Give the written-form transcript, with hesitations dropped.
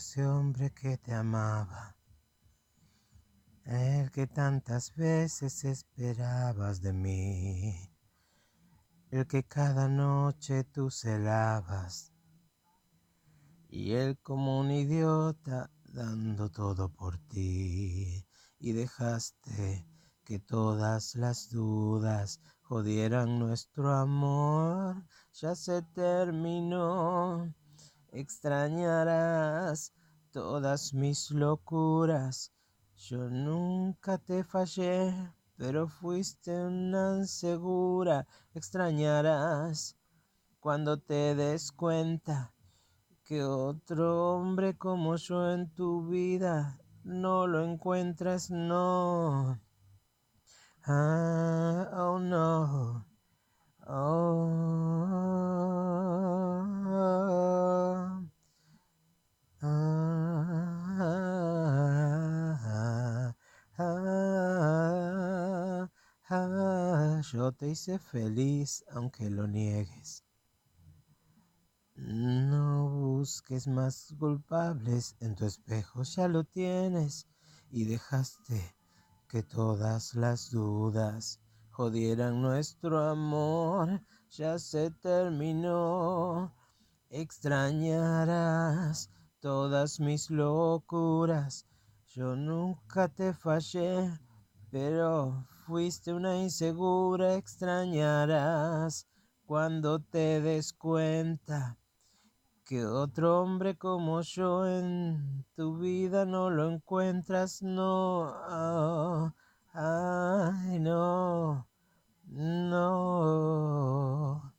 ese hombre que te amaba, el que tantas veces esperabas de mí, el que cada noche tú celabas, y él como un idiota dando todo por ti, y dejaste que todas las dudas jodieran nuestro amor. Ya se terminó. Extrañarás todas mis locuras. Yo nunca te fallé, pero fuiste una insegura. Extrañarás cuando te des cuenta que otro hombre como yo en tu vida no lo encuentras, no. Ah, oh no. Oh. Yo te hice feliz aunque lo niegues. No busques más culpables, en tu espejo ya lo tienes y dejaste que todas las dudas jodieran nuestro amor. Ya se terminó. Extrañarás todas mis locuras. Yo nunca te fallé, pero fuiste una insegura. Extrañarás cuando te des cuenta que otro hombre como yo en tu vida no lo encuentras. No, ay, no, no.